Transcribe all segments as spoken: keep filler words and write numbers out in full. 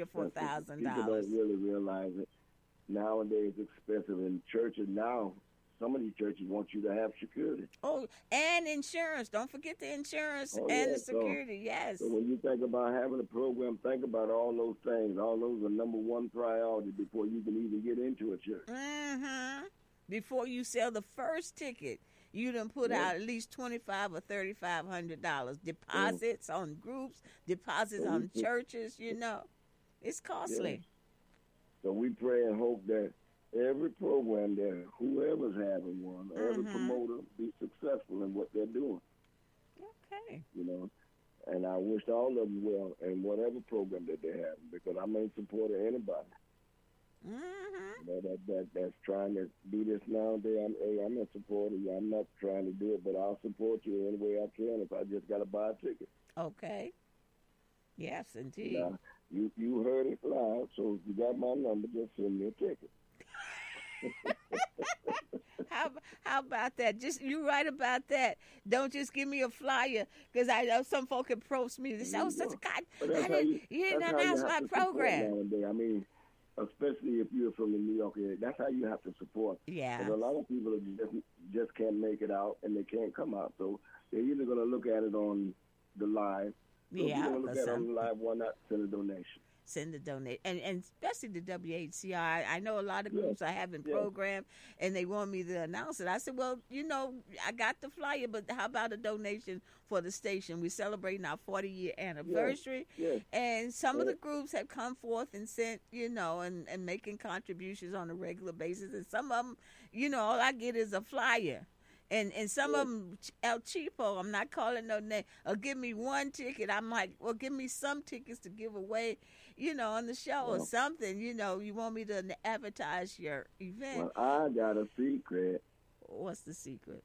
for a thousand dollars. People don't really realize it. Nowadays, it's expensive. In churches now, some of these churches want you to have security. Oh, and insurance. Don't forget the insurance Oh, and yeah. the security. So, yes. So when you think about having a program, think about all those things. All those are number one priority before you can even get into a church. Mm-hmm. Before you sell the first ticket, you done put Yeah. out at least twenty-five or thirty-five hundred dollars deposits on groups, deposits So on we- churches. You know, it's costly. So we pray and hope that every program there, whoever's having one, every Mhm. promoter be successful in what they're doing. Okay. You know, and I wish all of them well in whatever program that they have, because I'm in support of anybody. Mm-hmm. You know, that, that that's trying to do this nowadays. I'm, hey, I'm in support of you. I'm not trying to do it, but I'll support you any way I can if I just got to buy a ticket. Okay. Yes, indeed. Now, you you heard it live, so if you got my number, just send me a ticket. How how about that? Just you right about that. Don't just give me a flyer, because I know some folk approach me. They say, "Oh, such a God, But I that's how didn't, you, you didn't that's how you announce have my to support program." nowadays. I mean, especially if you're from the New York area, that's how you have to support. Yeah. Because a lot of people just just can't make it out and they can't come out, so they're either going to look at it on the live. So if Yeah, you're going to look or at it on some- the live, why not send a donation? Send a donate, and and especially the W H C R. I, I know a lot of Yes, groups are having yes. program, and they want me to announce it. I said, well, you know, I got the flyer, but how about a donation for the station? We're celebrating our forty year anniversary, Yes. and some of Yes. the groups have come forth and sent, you know, and and making contributions on a regular basis, and some of them, you know, all I get is a flyer. And and some Yeah. of them El Cheapo, I'm not calling no name, or give me one ticket. I'm like, well, give me some tickets to give away, you know, on the show or Well- something. You know, you want me to advertise your event. Well, I got a secret. What's the secret?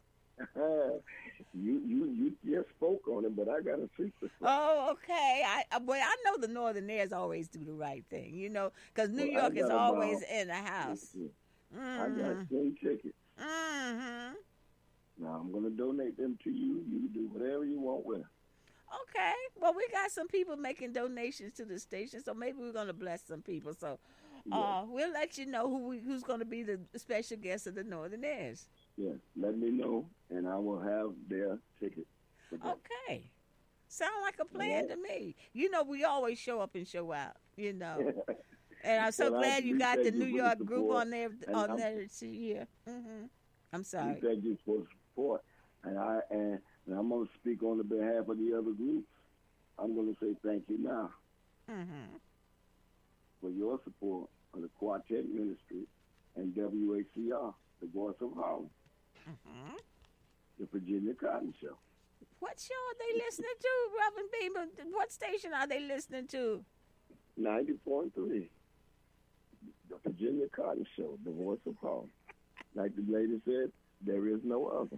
you you you just spoke on it, but I got a secret. Oh, okay. I I- well, I know the Northerners always do the right thing, you know, because New Well, I York is got always about- in the house. I got ten tickets. Mm-hmm. Now I'm going to donate them to you. You can do whatever you want with them. Okay. Well, we got some people making donations to the station, so maybe we're going to bless some people. So uh, we'll let you know who we, who's going to be the special guest of the Northerners. Yeah, let me know, and I will have their ticket. for them. Okay. Sound like a plan to me. You know, we always show up and show out, you know. And I'm so Well, I glad you got the appreciate New you for York the group support, on there and on I'm- there this year. Mm-hmm. I'm You sorry. thank you for the support, and I and, and I'm going to speak on the behalf of the other groups. I'm going to say thank you now Mm-hmm. for your support of the Quartet Ministry and W H C R, the Voice of Harlem, Mm-hmm. the Virginia Cotton Show. What show are they listening to, Reverend Beamer? What station are they listening to? ninety point three, the Virginia Cotton Show, the Voice of Harlem. Like the lady said, there is no other.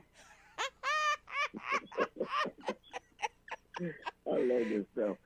I love this stuff.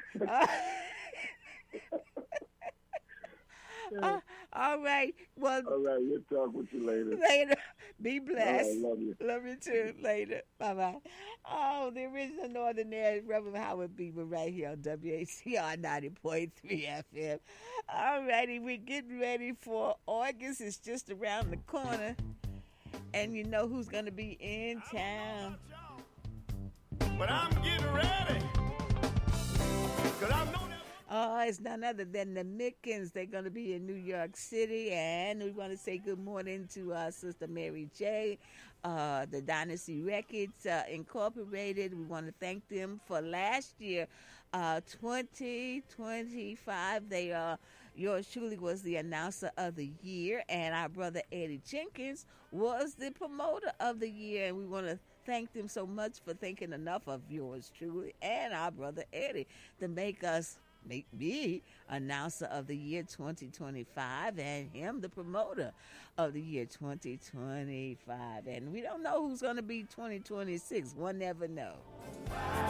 Uh, all right. Well, All right, we'll talk with you later. later. Be All blessed. right, love you. Love you too. Later. Bye bye. Oh, the original Northerner, Reverend Howard Beaver, right here on W H C R ninety point three F M. All righty, we're getting ready for August. It's just around the corner. And you know who's going to be in town. But I'm getting ready. Cause I know that. Oh, it's none other than the Mickens. They're going to be in New York City. And we want to say good morning to uh, Sister Mary J., uh, the Dynasty Records uh, Incorporated. We want to thank them for last year, uh, twenty twenty-five. They uh, yours truly was the announcer of the year. And our brother Eddie Jenkins was the promoter of the year. And we want to thank them so much for thinking enough of yours truly and our brother Eddie to make us make me announcer of the year twenty twenty-five and him the promoter of the year twenty twenty-five. And we don't know who's going to be twenty twenty-six. One never know.